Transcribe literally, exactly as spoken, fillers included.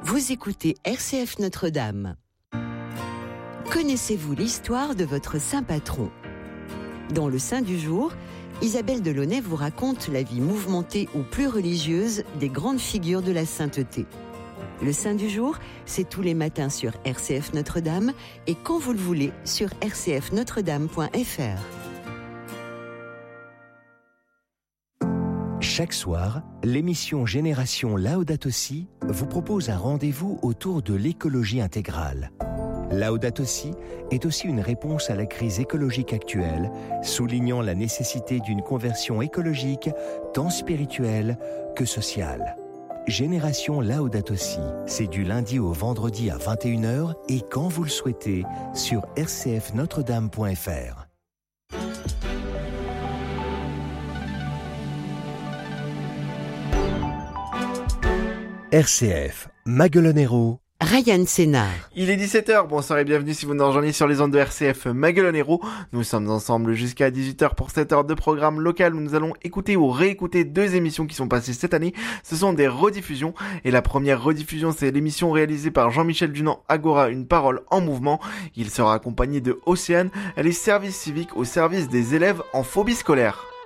Vous écoutez R C F Notre-Dame. Connaissez-vous l'histoire de votre saint patron ? Dans le Saint du jour, Isabelle Delaunay vous raconte la vie mouvementée ou plus religieuse des grandes figures de la sainteté. Le Saint du jour, c'est tous les matins sur R C F Notre-Dame et quand vous le voulez sur r c f notre dame point f r. Chaque soir, l'émission Génération Laudato Si vous propose un rendez-vous autour de l'écologie intégrale. Laudato Si est aussi une réponse à la crise écologique actuelle, soulignant la nécessité d'une conversion écologique tant spirituelle que sociale. Génération Laudato Si, c'est du lundi au vendredi à vingt et une heures et quand vous le souhaitez sur r c f notre dame point f r. R C F, Maguelone-Hérault, Ryan Sénard. Il est dix-sept heures, bonsoir et bienvenue si vous nous rejoignez sur les ondes de R C F Maguelone-Hérault. Nous sommes ensemble jusqu'à dix-huit heures pour cette heure de programme local où nous allons écouter ou réécouter deux émissions qui sont passées cette année. Ce sont des rediffusions et la première rediffusion c'est l'émission réalisée par Jean-Michel Dunant, Agora, une parole en mouvement. Il sera accompagné de Océane, elle est service civique au service des élèves en phobie scolaire.